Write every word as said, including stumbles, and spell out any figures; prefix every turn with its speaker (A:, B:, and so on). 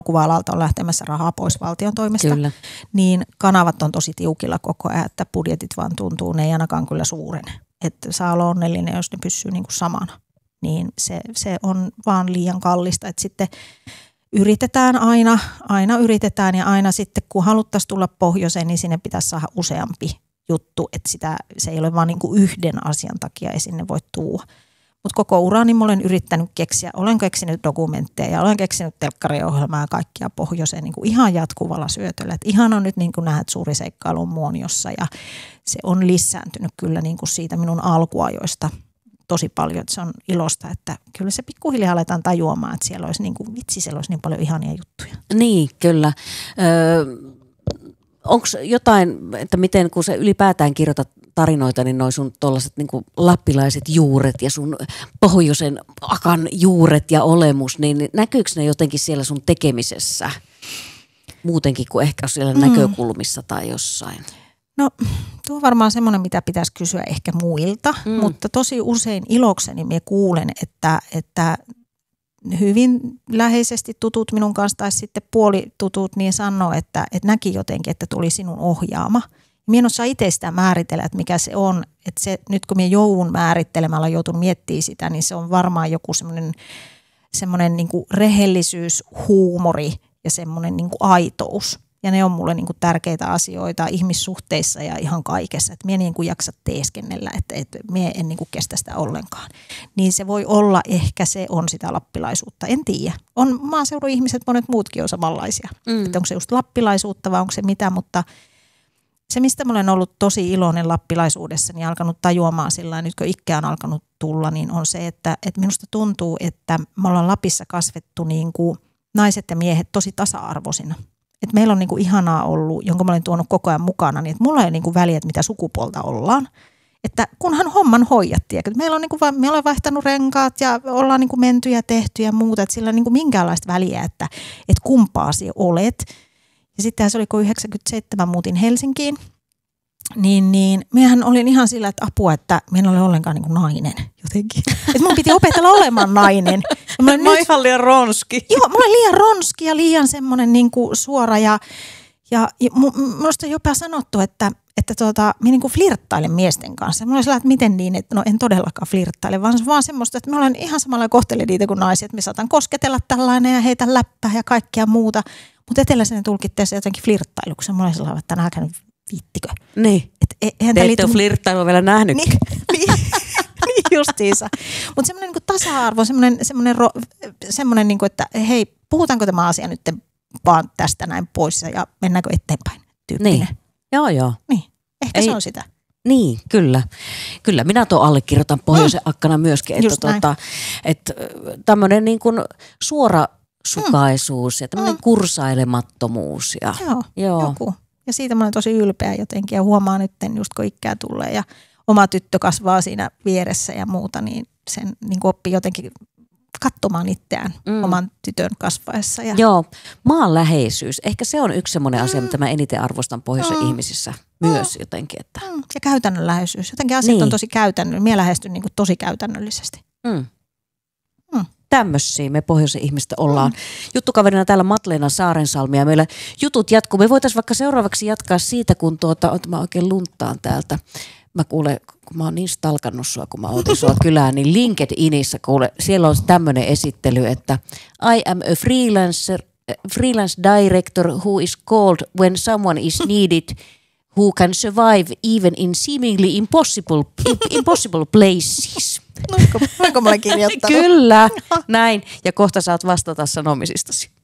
A: kuva-alalta on lähtemässä rahaa pois valtion toimesta,
B: Kyllä.
A: niin kanavat on tosi tiukilla koko ajan, että budjetit vaan tuntuu, ne ei ainakaan kyllä suurene. Että saa olla onnellinen, jos ne pysyy niin kuin samana. Niin se, se on vaan liian kallista, että sitten yritetään aina, aina yritetään ja aina sitten kun haluttaisiin tulla pohjoiseen, niin sinne pitäisi saada useampi juttu, että sitä, se ei ole vaan niin kuin yhden asian takia ei sinne voi tuua. Mutta koko urani mä olen yrittänyt keksiä, olen keksinyt dokumentteja ja olen keksinyt telkkariohjelmaa ja kaikkia pohjoiseen niin kuin ihan jatkuvalla syötöllä. Et ihan on nyt niin kuin nähdä suuri seikkailun muoniossa ja se on lisääntynyt kyllä niin kuin siitä minun alkuajoista tosi paljon. Että se on ilosta, että kyllä se pikkuhiljaa aletaan tajuamaan, että siellä olisi niin kuin, vitsi, siellä olisi niin paljon ihania juttuja.
B: Niin, kyllä. Öö, onko jotain, että miten kun sä ylipäätään kirjoitat tarinoita, niin noi sun tollaiset niinku lappilaiset juuret ja sun pohjoisen akan juuret ja olemus, niin näkyykö ne jotenkin siellä sun tekemisessä muutenkin kuin ehkä siellä mm. näkökulmissa tai jossain?
A: No tuo on varmaan semmoinen, mitä pitäisi kysyä ehkä muilta, mm. mutta tosi usein ilokseni minä kuulen, että, että hyvin läheisesti tutut minun kanssa tai sitten puolitutut niin sanoo, että, että näki jotenkin, että tuli sinun ohjaama. Minä en osaa itse sitä määritellä, että mikä se on. Että se, nyt kun minä joudun määrittelemällä, joutun miettimään sitä, niin se on varmaan joku semmoinen, semmoinen niin kuin rehellisyys, huumori ja semmoinen niin kuin aitous. Ja ne on mulle niin kuin tärkeitä asioita ihmissuhteissa ja ihan kaikessa. Että minä niin kuin jaksa teeskennellä, että, että minä en niin kuin kestä sitä ollenkaan. Niin se voi olla, ehkä se on sitä lappilaisuutta. En tiedä. On maaseudun ihmiset, monet muutkin on samanlaisia. Mm. Että onko se just lappilaisuutta vai onko se mitä, mutta se, mistä mä olen ollut tosi iloinen lappilaisuudessa, niin alkanut tajuamaan sillä tavalla, nyt kun ikkä on alkanut tulla, niin on se, että, että minusta tuntuu, että me ollaan Lapissa kasvettu niin kuin naiset ja miehet tosi tasa-arvoisina. Että meillä on niin kuin ihanaa ollut, jonka mä olen tuonut koko ajan mukana, niin että mulla ei ole niin kuin väliä, että mitä sukupuolta ollaan. Että kunhan homman hoijattiin, että meillä on niin kuin, me ollaan vaihtanut renkaat ja ollaan niin kuin menty ja tehty ja muuta, että sillä on niin kuin minkäänlaista väliä, että, että kumpaa sinä olet. Ja sitten se oli, kun yhdeksänkymmentäseitsemän muutin Helsinkiin, niin, niin minähän olin ihan sillä, että apua, että minä en ole ollenkaan niin kuin nainen jotenkin. Että mun piti opetella olemaan nainen.
C: Mä oon ihan liian ronski.
A: Joo, mulla oli liian ronski ja liian semmoinen niin kuin suora ja, ja, ja minusta on jopa sanottu, että, että tuota, minä niin kuin flirttailen miesten kanssa. Mulla oli sellainen, että miten niin, että no en todellakaan flirttaile, vaan, vaan semmoista, että mä olen ihan samalla kohtelen niitä kuin naisia, että me saatan kosketella tällainen ja heitä läppää ja kaikkea muuta. Mutta eteläisen tulkitteessa jotenkin flirttailu, kun se mulla oli sellainen, että nääkään viittikö.
C: Niin.
A: Et,
C: e, Te ette ole flirttailua vielä nähnytkin.
A: Niin, niin, niin justiinsa. Mutta semmoinen niin tasa-arvo, semmoinen, semmoinen, semmoinen niin kuin, että hei, puhutaanko tämä asia nyt vaan tästä näin pois ja mennäänkö eteenpäin tyyppinen.
B: Niin, joo joo.
A: Niin, ehkä
B: Ei.
A: se on sitä.
B: Niin, kyllä. Kyllä, minä tuon allekirjoitan pohjoisen mm. akkana myöskin, että tuota, et, tämmöinen niin kuin suora sukaisuus mm. ja tämmöinen mm. kursailemattomuus. Ja,
A: joo,
B: joo,
A: joku. Ja siitä mä olen tosi ylpeä jotenkin ja huomaan nyt, just kun ikää tulee ja oma tyttö kasvaa siinä vieressä ja muuta, niin sen niin kuin oppii jotenkin katsomaan itseään mm. oman tytön kasvaessa. Ja
B: joo, maanläheisyys. Ehkä se on yksi semmoinen mm. asia, mitä mä eniten arvostan pohjoisen mm. ihmisissä myös mm. jotenkin. Että.
A: Mm. Ja käytännönläheisyys. Jotenkin asiat niin. on tosi käytännöllisiä. Minä lähestyn niin kuin tosi käytännöllisesti.
B: Mm. Mm. Tämmöisiä me pohjoisen ihmistä ollaan. Mm. Juttukaverina täällä Matleena Saarensalmi ja meillä jutut jatkuu. Me voitaisiin vaikka seuraavaksi jatkaa siitä, kun tuota, mä oikein lunttaan täältä. Mä kuulen, kun mä oon niin stalkannut sua, kun mä ootin sua kylään, niin LinkedInissä kuule, siellä on tämmöinen esittely, että I am a freelancer, freelance director who is called when someone is needed, who can survive even in seemingly impossible, impossible places.
A: Noinko, noinko mä olen kirjoittanut?
B: Kyllä, näin. Ja kohta saat vastata sanomisistasi.